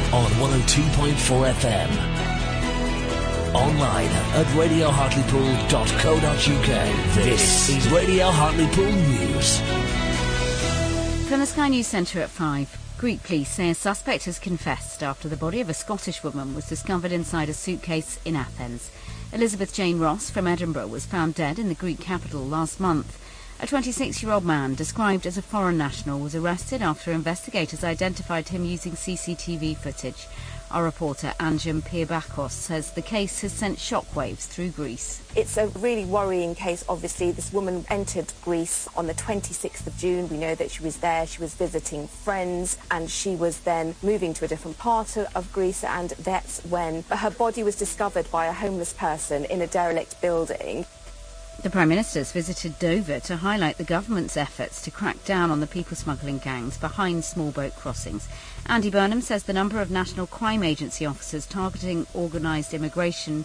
on 102.4 FM. Online at radiohartlepool.co.uk. This is Radio Hartlepool News. From the Sky News Centre at 5. Greek police say a suspect has confessed after the body of a Scottish woman was discovered inside a suitcase in Athens. Elizabeth Jane Ross from Edinburgh was found dead in the Greek capital last month. A 26-year-old man, described as a foreign national, was arrested after investigators identified him using CCTV footage. Our reporter Anjum Piabakos says the case has sent shockwaves through Greece. It's a really worrying case, obviously. This woman entered Greece on the 26th of June. We know that she was there, she was visiting friends, and she was then moving to a different part of Greece, and that's when her body was discovered by a homeless person in a derelict building. The Prime Minister's visited Dover to highlight the government's efforts to crack down on the people smuggling gangs behind small boat crossings. Andy Burnham says the number of National Crime Agency officers targeting organised immigration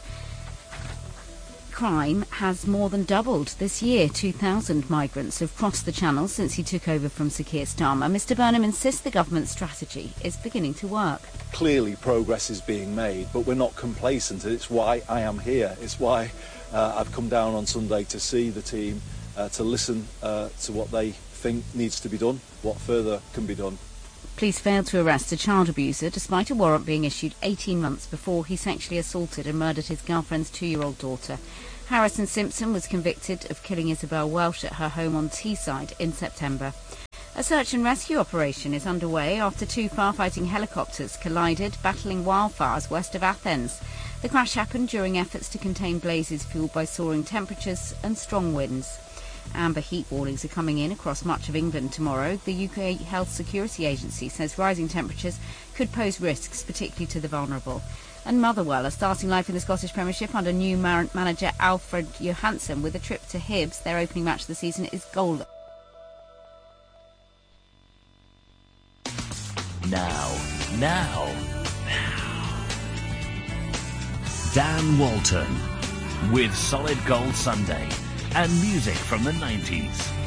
crime has more than doubled this year. 2,000 migrants have crossed the Channel since he took over from Sir Keir Starmer. Mr Burnham insists the government's strategy is beginning to work. Clearly progress is being made, but we're not complacent, and it's why I am here. It's why I've come down on Sunday to see the team, to listen to what they think needs to be done, what further can be done. Police failed to arrest a child abuser despite a warrant being issued 18 months before he sexually assaulted and murdered his girlfriend's 2-year-old daughter. Harrison Simpson was convicted of killing Isabel Welsh at her home on Teesside in September. A search and rescue operation is underway after 2 firefighting helicopters collided, battling wildfires west of Athens. The crash happened during efforts to contain blazes fuelled by soaring temperatures and strong winds. Amber heat warnings are coming in across much of England tomorrow. The UK Health Security Agency says rising temperatures could pose risks, particularly to the vulnerable. And Motherwell are starting life in the Scottish Premiership under new manager Alfred Johansson with a trip to Hibs. Their opening match of the season is goalless. Now. Dan Walton with Solid Gold Sunday and music from the 90s.